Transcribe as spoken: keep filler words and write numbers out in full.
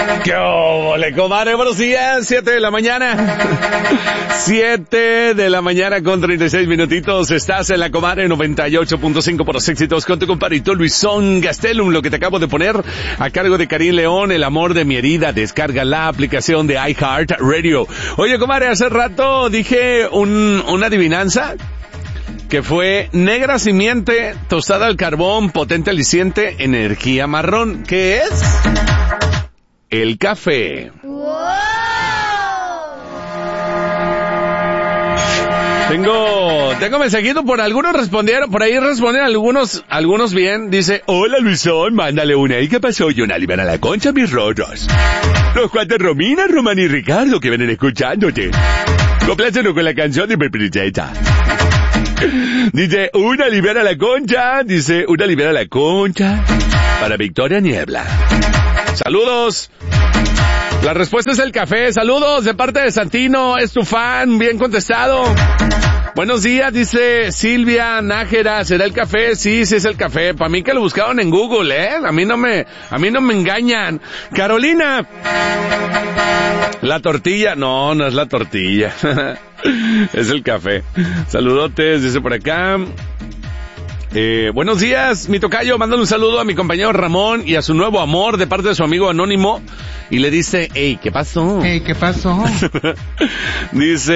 ¿Qué ole, comadre? Buenos días, siete de la mañana. siete de la mañana con treinta y seis minutitos. Estás en la comadre noventa y ocho punto cinco por los éxitos con tu compadrito Luisón Gastelum. Lo que te acabo de poner a cargo de Karim León, El amor de mi herida. Descarga la aplicación de iHeartRadio. Oye, comadre, hace rato dije un, una adivinanza que fue negra simiente, tostada al carbón, potente aliciente, energía marrón. ¿Qué es? El café. ¡Wow! Tengo, tengo mensajito por algunos respondieron, por ahí responden algunos, algunos bien. Dice, hola Luisón, mándale una. ¿Y qué pasó, Jonali? Van a la concha, mis rollos. Los cuates Romina, Román y Ricardo que vienen escuchándote. Complácenos con la canción de mi princesa. Dice, una libera la concha. Dice, una libera la concha. Para Victoria Niebla. Saludos. La respuesta es el café. Saludos de parte de Santino. Es tu fan. Bien contestado. Buenos días, dice Silvia Nájera. ¿Será el café? Sí, sí es el café. Para mí que lo buscaron en Google, ¿eh? A mí no me, a mí no me engañan. Carolina. La tortilla. No, no es la tortilla. Es el café. Saludotes, dice por acá. Eh, buenos días, mi tocayo, mándale un saludo a mi compañero Ramón y a su nuevo amor de parte de su amigo Anónimo y le dice, hey, ¿qué pasó? Hey, ¿qué pasó? Dice,